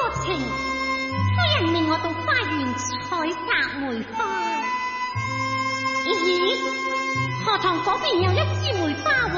多情，夫人命我到花園採摘梅花。咦，荷塘嗰邊有一枝梅花